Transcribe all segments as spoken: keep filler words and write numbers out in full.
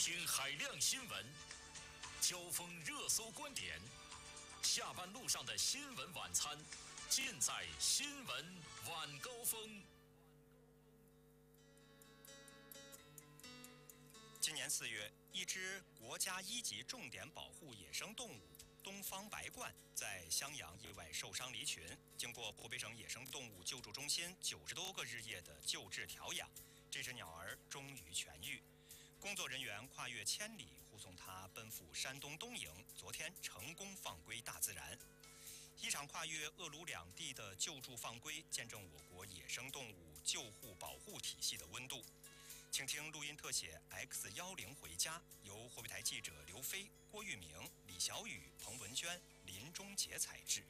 听海量新闻，交锋热搜观点，下班路上的新闻晚餐，尽在新闻晚高峰。 今年四月，一只国家一级重点保护野生动物东方白鹳在襄阳意外受伤离群，经过湖北省野生动物救助中心九十多个日夜的救治调养，这只鸟儿终于痊愈。工作人员跨越千里护送它奔赴山东东营，昨天成功放归大自然。一场跨越鄂鲁两地的救助放归，见证我国野生动物救护保护体系的温度。请听录音特写 X 一零回家，由湖北台记者刘飞、郭玉明、李小雨、彭文娟、林忠杰采制。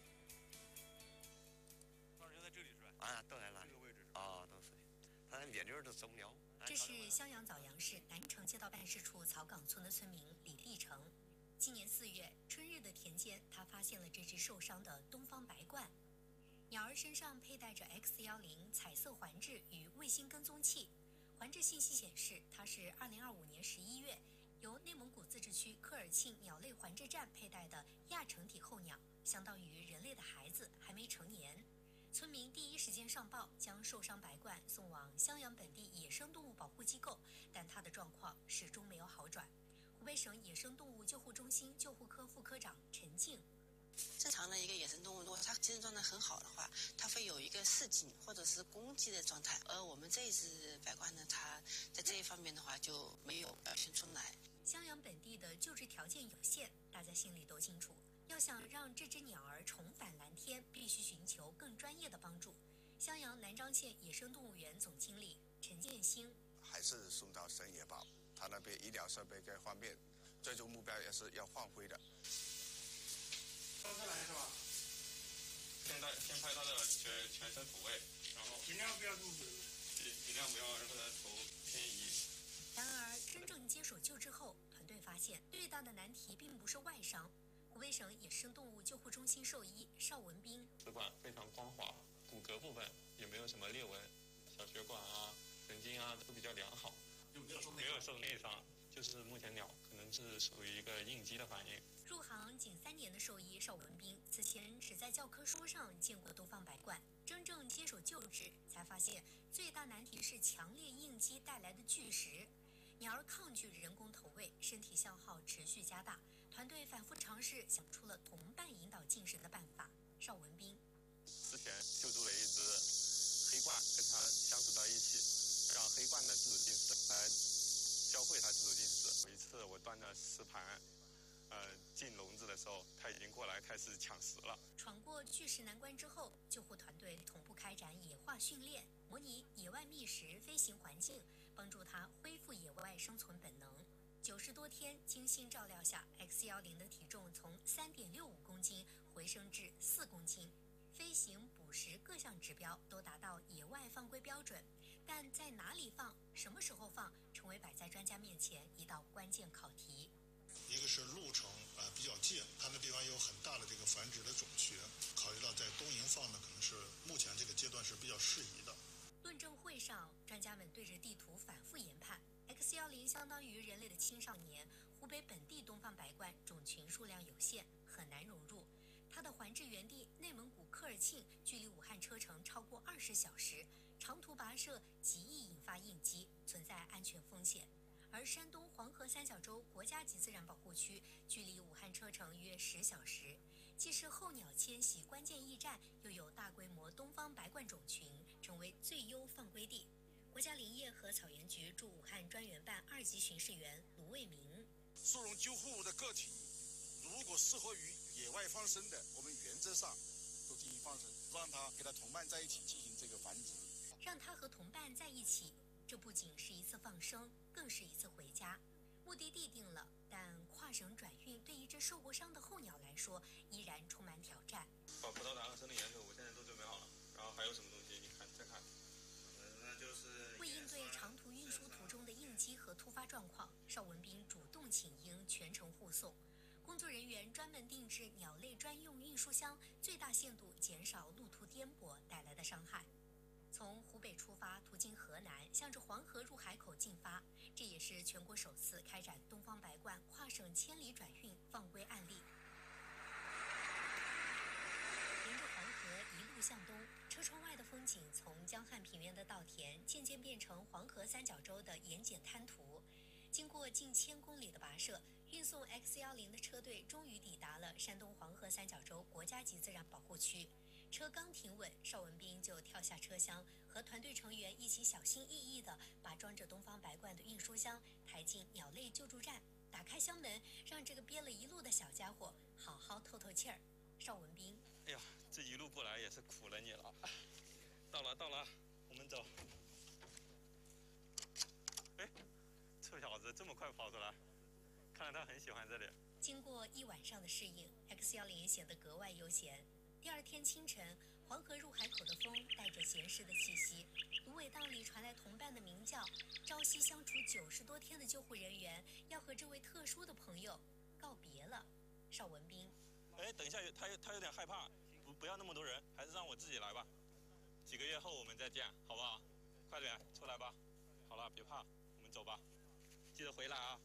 当时就在这里是吧？ 啊，都在那里。 这个位置是吧？啊，都是。他那面点都中了。 这是襄阳枣阳市南城街道办事处草岗村的村民李立成。今年四月春日的田间，他发现了这只受伤的东方白鹳。鸟儿身上佩戴着 X 一零 彩色环质与卫星跟踪器。环质信息显示，它是二零二五年十一月由内蒙古自治区科尔沁鸟类环质站佩戴的亚成体候鸟，相当于人类的孩子，还没成年。村民第一时间上报，将受伤白鹳送往襄阳本地野生动物保护机构，但它的状况始终没有好转。湖北省野生动物救护中心救护科副科长陈静。 正常的一个野生动物，如果它精神状态很好的话，它会有一个示警或者是攻击的状态。而我们这一只白鹳呢，它在这一方面的话就没有表现出来。 襄阳本地的救治条件有限，大家心里都清楚。要想让这只鸟儿重返蓝天，必须寻求更专业的帮助。襄阳南漳县野生动物园总经理陈建兴， 还是送到省野保，他那边医疗设备该方便，最终目标也是要放归的。 放下来是吧？ 现在先拍它的全全身抚位，然后尽量不要这么准， 尽尽量不要让它的头偏移。 然而，真正接手救治后，团队发现最大的难题并不是外伤。湖北省野生动物救护中心兽医邵文斌， 食管非常光滑，骨骼部分也没有什么裂纹，小血管啊、神经啊都比较良好， 就没有受没有受内伤。就是目前鸟可能是属于一个应激的反应。 入行仅三年的兽医邵文斌，此前只在教科书上见过东方白鹳，真正接手救治，才发现最大难题是强烈应激带来的拒食。鸟儿抗拒人工投喂，身体消耗持续加大。团队反复尝试，想出了同伴引导进食的办法。邵文斌之前救助了一只黑鹳，跟它相处到一起，让黑鹳的自主进食来教会它自主进食。有一次我端着食盘，呃，进笼子的时候，它已经过来开始抢食了。 闯过拒食难关之后，救护团队同步开展野化训练，模拟野外觅食飞行环境，帮助它恢复野外生存本能。九十多天精心照料下 ，X 一零 的体重从三点六五公斤回升至四公斤。飞行、捕食各项指标都达到野外放归标准，但在哪里放、什么时候放，成为摆在专家面前一道关键考题。 一个是路程啊、呃、比较近，它那地方有很大的这个繁殖的种群，考虑到在东营放呢，可能是目前这个阶段是比较适宜的。 论证会上，专家们对着地图反复研判 ，X 一零 相当于人类的青少年，湖北本地东方白鹳种群数量有限，很难融入。它的环质源地内蒙古科尔沁距离武汉车程超过二十小时，长途跋涉极易引发应激，存在安全风险。而山东黄河三角洲国家级自然保护区距离武汉车程约十小时，既是候鸟迁徙关键驿站，又有大规模东方白鹳种群，成为最优放归地。国家林业和草原局驻武汉专员办二级巡视员卢卫民， 收容救护的个体，如果适合于野外放生的，我们原则上都进行放生，让它跟它同伴在一起进行这个繁殖。 让它和同伴在一起，这不仅是一次放生，更是一次回家。目的地定了，但跨省转运对一只受过伤的候鸟来说，依然充满挑战。 把葡萄糖和生理盐水我现在都准备好了，然后还有什么东西？你看，再看。 那就是为应对长途运输途中的应激和突发状况，邵文斌主动请缨，全程护送。工作人员专门定制鸟类专用运输箱，最大限度减少路途颠簸带来的伤害。从从湖北出发，途经河南，向着黄河入海口进发，这也是全国首次开展东方白鹳跨省千里转运放归案例。沿着黄河一路向东，车窗外的风景从江汉平原的稻田渐渐变成黄河三角洲的盐碱滩涂。经过近千公里的跋涉，运送 X 一零的车队终于抵达了山东黄河三角洲国家级自然保护区。车刚停稳，邵文斌就跳下车厢，和团队成员一起小心翼翼地把装着东方白鹳的运输箱抬进鸟类救助站，打开箱门，让这个憋了一路的小家伙好好透透气儿。邵文斌， 哎呀，这一路过来也是苦了你了。到了，到了，我们走。哎，臭小子这么快跑出来，看来他很喜欢这里。 经过一晚上的适应 ，X 一零显得格外悠闲。第二天清晨，黄河入海口的风带着咸湿的气息，芦苇荡里传来同伴的鸣叫。朝夕相处九十多天的救护人员要和这位特殊的朋友告别了。邵文斌， 哎，等一下，他他有点害怕，不不要那么多人，还是让我自己来吧。几个月后我们再见，好不好？快点出来吧。好了，别怕，我们走吧。记得回来啊。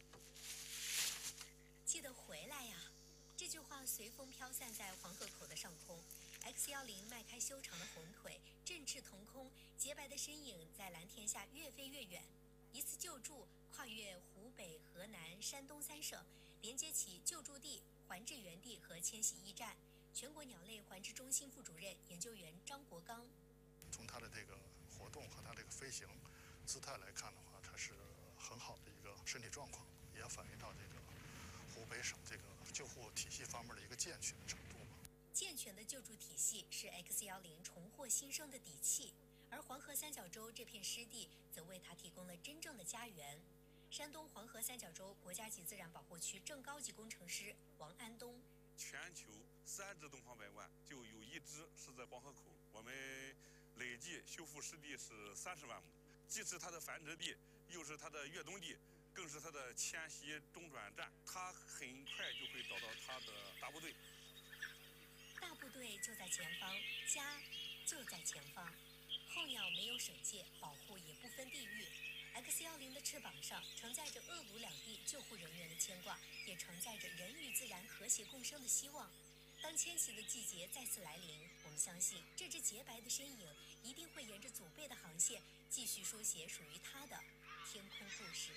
记得回来呀。这句话随风飘散在黄河口的上空 ，X 一零迈开修长的红腿，振翅腾空，洁白的身影在蓝天下越飞越远。一次救助跨越湖北、河南、山东三省，连接起救助地、环志原地和迁徙驿站。全国鸟类环志中心副主任研究员张国刚， 从它的这个活动和它这个飞行姿态来看的话，它是很好的一个身体状况，也反映到这个湖北省这个救护体系方面的一个健全程度嘛。 健全的救助体系是 X 一零重获新生的底气，而黄河三角洲这片湿地则为它提供了真正的家园。山东黄河三角洲国家级自然保护区正高级工程师王安东， 全球三只东方白鹳，就有一只是在黄河口，我们累计修复湿地是三十万亩，既是它的繁殖地，又是它的越冬地，更是它的迁徙中转站，它很快就会找到它的大部队。 大部队就在前方，家就在前方。候鸟没有省界，保护也不分地域。X 一零的翅膀上承载着鄂鲁两地救护人员的牵挂，也承载着人与自然和谐共生的希望。当迁徙的季节再次来临，我们相信这只洁白的身影一定会沿着祖辈的航线，继续书写属于它的天空故事。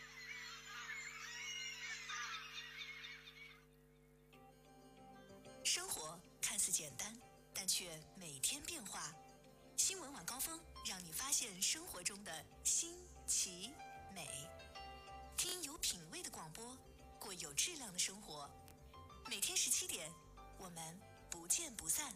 生活看似简单，但却每天变化。新闻晚高峰让你发现生活中的新奇美，听有品味的广播，过有质量的生活。每天十七点，我们不见不散。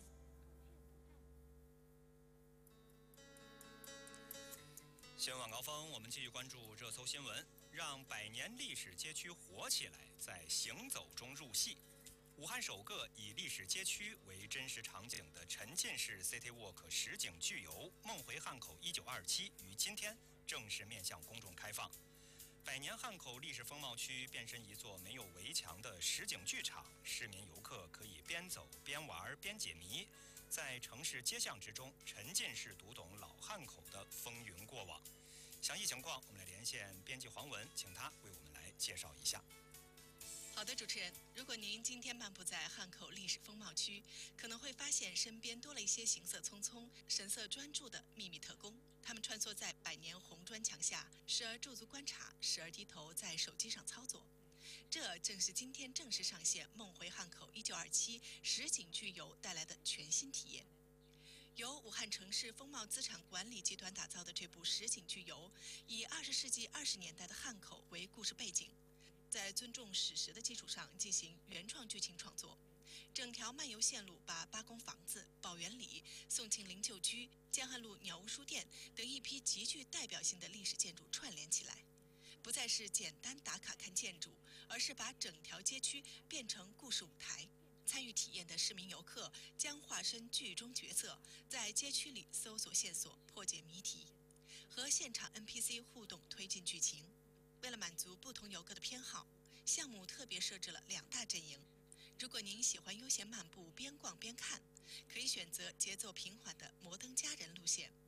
新闻晚高峰，我们继续关注热搜新闻，让百年历史街区活起来，在行走中入戏。武汉首个以历史街区为真实场景的沉浸式 City Walk 实景剧游“梦回汉口一九二七”于今天正式面向公众开放。百年汉口历史风貌区变身一座没有围墙的实景剧场，市民游客可以边走边玩边解谜，在城市街巷之中沉浸式读懂老汉口的风云过往。详细情况，我们来连线编辑黄文，请他为我们来介绍一下。 好的，主持人，如果您今天漫步在汉口历史风貌区，可能会发现身边多了一些行色匆匆、神色专注的秘密特工。他们穿梭在百年红砖墙下，时而驻足观察，时而低头在手机上操作。这正是今天正式上线《梦回汉口一九二七》实景剧游带来的全新体验。由武汉城市风貌资产管理集团打造的这部实景剧游，以二十世纪二十年代的汉口为故事背景，在尊重史实的基础上进行原创剧情创作。整条漫游线路把八公房子、宝源里、宋庆龄旧居、江汉路鸟屋书店等一批极具代表性的历史建筑串联起来，不再是简单打卡看建筑，而是把整条街区变成故事舞台。参与体验的市民游客将化身剧中角色，在街区里搜索线索、破解谜题，和现场 N P C 互动推进剧情。为了满足不同游客的偏好，项目特别设置了两大阵营。如果您喜欢悠闲漫步边逛边看，可以选择节奏平缓的摩登佳人路线；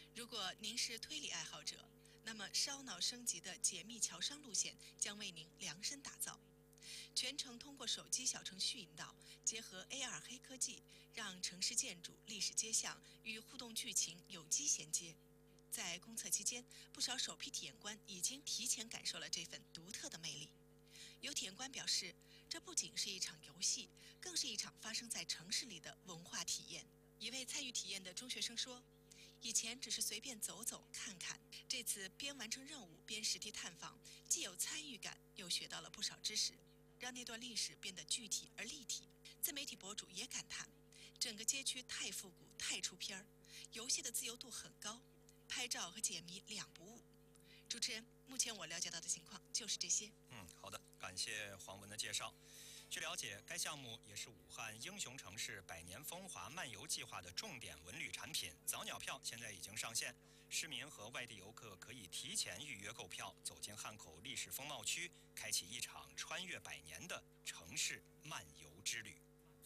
如果您是推理爱好者，那么烧脑升级的解密桥商路线将为您量身打造。全程通过手机小程序引导，结合 A R 黑科技，让城市建筑、历史街巷与互动剧情有机衔接。在公测期间，不少首批体验官已经提前感受了这份独特的魅力。有体验官表示，这不仅是一场游戏，更是一场发生在城市里的文化体验。一位参与体验的中学生说，以前只是随便走走看看，这次边完成任务边实地探访，既有参与感，又学到了不少知识，让那段历史变得具体而立体。自媒体博主也感叹，整个街区太复古太出片儿，游戏的自由度很高，拍照和解谜两不误。主持人，目前我了解到的情况就是这些。 嗯，好的，感谢黄文的介绍。据了解，该项目也是武汉英雄城市百年风华漫游计划的重点文旅产品。早鸟票现在已经上线，市民和外地游客可以提前预约购票，走进汉口历史风貌区，开启一场穿越百年的城市漫游之旅。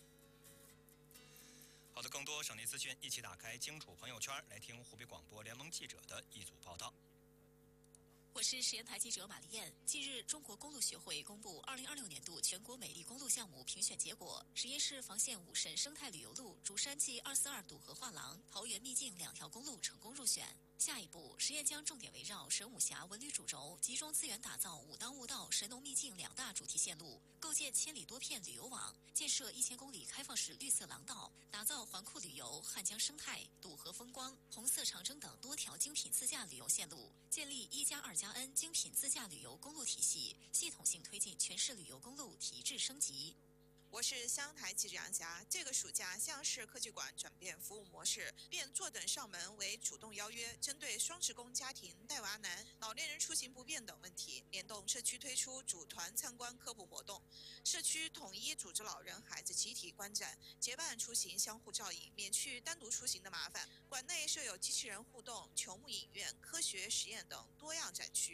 好的，更多省内资讯，一起打开荆楚朋友圈，来听湖北广播联盟记者的一组报道。 我是实验台记者马丽燕。近日，中国公路协会公布二零二六年度全国美丽公路项目评选结果，实验室防县武慎生态旅游路、竹山记二四二堵河画廊、桃源秘境两条公路成功入选。下一步，实验将重点围绕神武峡文旅主轴，集中资源打造武当悟道、神农秘境两大主题线路，构建千里多片旅游网，建设一千公里开放式绿色廊道，打造环库旅游、汉江生态、堵河风光、红色长征等多条精品自驾旅游线路，建立一加二加 N 精品自驾旅游公路体系，系统性推进全市旅游公路提质升级。 我是湘台记者杨霞。这个暑假，向市科技馆转变服务模式，变坐等上门为主动邀约，针对双职工家庭、带娃男、老年人出行不便等问题，联动社区推出组团参观科普活动，社区统一组织老人、孩子集体观展，结伴出行相互照应，免去单独出行的麻烦。馆内设有机器人互动、球幕影院、科学实验等多样展区。